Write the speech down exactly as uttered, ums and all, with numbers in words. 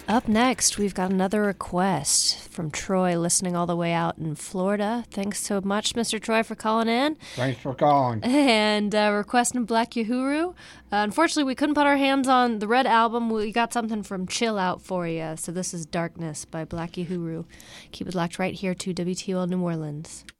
Up next, we've got another request from Troy, listening all the way out in Florida. Thanks so much, Mister Troy, for calling in. Thanks for calling. And uh, requesting Black Uhuru. Uh, unfortunately, we couldn't put our hands on the Red Album. We got something from Chill Out for you. So this is Darkness by Black Uhuru. Keep it locked right here to W T O L New Orleans.